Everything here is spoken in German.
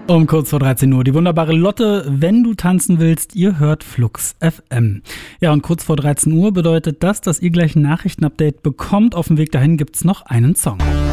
Um kurz vor 13 Uhr die wunderbare Lotte, wenn du tanzen willst, ihr hört Flux FM. Ja, und kurz vor 13 Uhr bedeutet das, dass ihr gleich ein Nachrichtenupdate bekommt. Auf dem Weg dahin gibt's noch einen Song.